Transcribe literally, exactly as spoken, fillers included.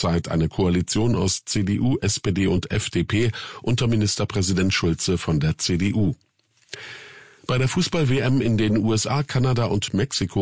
derzeit eine Koalition aus C D U, S P D und F D P unter Ministerpräsident Schulze von der C D U. Bei der Fußball-W M in den U S A, Kanada und Mexiko